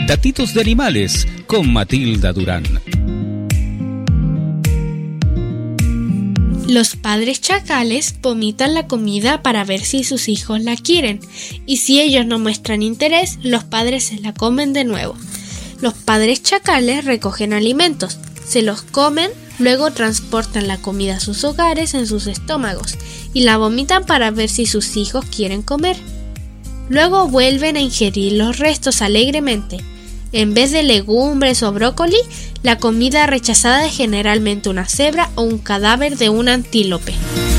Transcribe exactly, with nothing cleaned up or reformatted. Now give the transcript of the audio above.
Datitos de animales con Matilda Durán. Los padres chacales vomitan la comida para ver si sus hijos la quieren, y si ellos no muestran interés, los padres se la comen de nuevo. Los padres chacales recogen alimentos, se los comen, luego transportan la comida a sus hogares en sus estómagos y la vomitan para ver si sus hijos quieren comer. Luego vuelven a ingerir los restos alegremente. En vez de legumbres o brócoli, la comida rechazada es generalmente una cebra o un cadáver de un antílope.